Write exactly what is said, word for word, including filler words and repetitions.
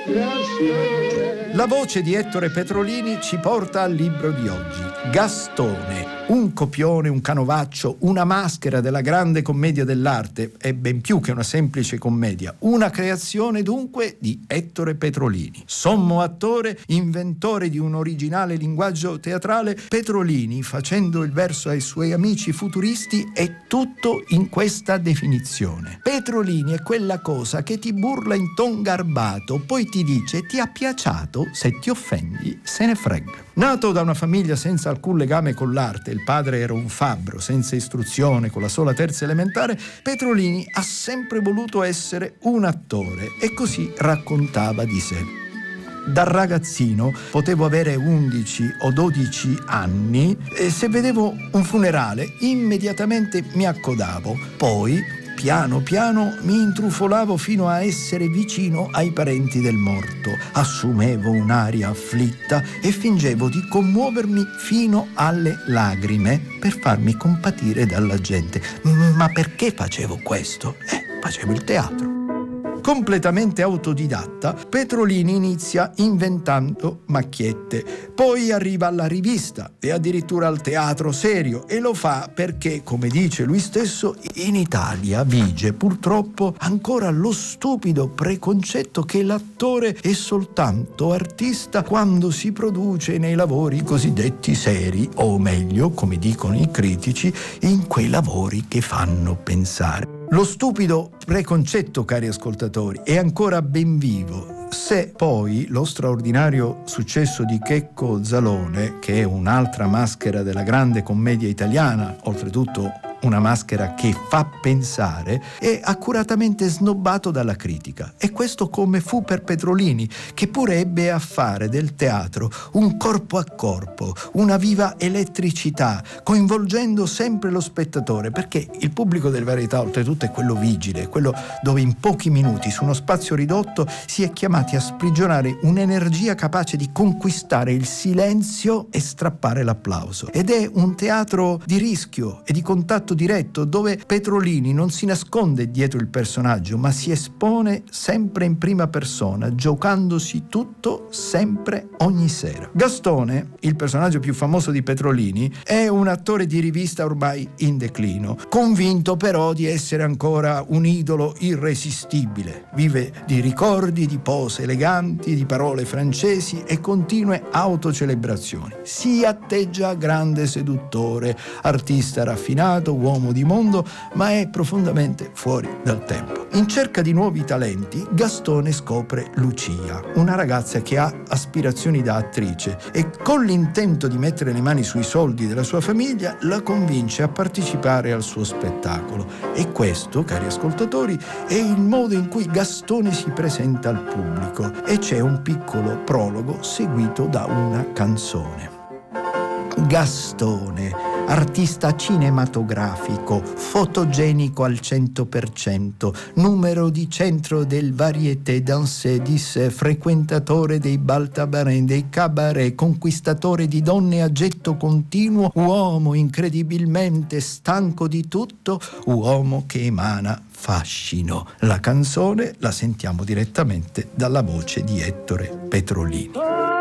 La voce di Ettore Petrolini ci porta al libro di oggi, Gastone, un copione, un canovaccio, una maschera della grande commedia dell'arte, è ben più che una semplice commedia, una creazione dunque di Ettore Petrolini. Sommo attore, inventore di un originale linguaggio teatrale, Petrolini, facendo il verso ai suoi amici futuristi, è tutto in questa definizione. Petrolini è quella cosa che ti burla in ton garbato, poi ti dice ti ha piaciato, se ti offendi se ne frega. Nato da una famiglia senza alcun legame con l'arte, il padre era un fabbro, senza istruzione, con la sola terza elementare, Petrolini ha sempre voluto essere un attore e così raccontava di sé. Da ragazzino potevo avere undici o dodici anni e se vedevo un funerale immediatamente mi accodavo, poi piano piano mi intrufolavo fino a essere vicino ai parenti del morto. Assumevo un'aria afflitta e fingevo di commuovermi fino alle lagrime per farmi compatire dalla gente. Ma perché facevo questo? Eh, facevo il teatro. Completamente autodidatta, Petrolini inizia inventando macchiette, poi arriva alla rivista e addirittura al teatro serio e lo fa perché, come dice lui stesso, in Italia vige purtroppo ancora lo stupido preconcetto che l'attore è soltanto artista quando si produce nei lavori cosiddetti seri, o meglio, come dicono i critici, in quei lavori che fanno pensare. Lo stupido preconcetto, cari ascoltatori, è ancora ben vivo. Se poi lo straordinario successo di Checco Zalone, che è un'altra maschera della grande commedia italiana, oltretutto una maschera che fa pensare, è accuratamente snobbato dalla critica. E questo come fu per Petrolini, che pure ebbe a fare del teatro un corpo a corpo, una viva elettricità, coinvolgendo sempre lo spettatore, perché il pubblico delle varietà oltretutto è quello vigile, quello dove in pochi minuti su uno spazio ridotto si è chiamati a sprigionare un'energia capace di conquistare il silenzio e strappare l'applauso. Ed è un teatro di rischio e di contatto diretto, dove Petrolini non si nasconde dietro il personaggio, ma si espone sempre in prima persona, giocandosi tutto sempre, ogni sera. Gastone, il personaggio più famoso di Petrolini, è un attore di rivista ormai in declino, convinto però di essere ancora un idolo irresistibile. Vive di ricordi, di pose eleganti, di parole francesi e continue autocelebrazioni. Si atteggia grande seduttore, artista raffinato, uomo di mondo, ma è profondamente fuori dal tempo. In cerca di nuovi talenti, Gastone scopre Lucia, una ragazza che ha aspirazioni da attrice e con l'intento di mettere le mani sui soldi della sua famiglia la convince a partecipare al suo spettacolo. E questo, cari ascoltatori, è il modo in cui Gastone si presenta al pubblico e c'è un piccolo prologo seguito da una canzone. Gastone, artista cinematografico, fotogenico al cento per cento, numero di centro del Varieté Dansé di sé, frequentatore dei bal tabarin, dei cabaret, conquistatore di donne a getto continuo, uomo incredibilmente stanco di tutto, uomo che emana fascino. La canzone la sentiamo direttamente dalla voce di Ettore Petrolini.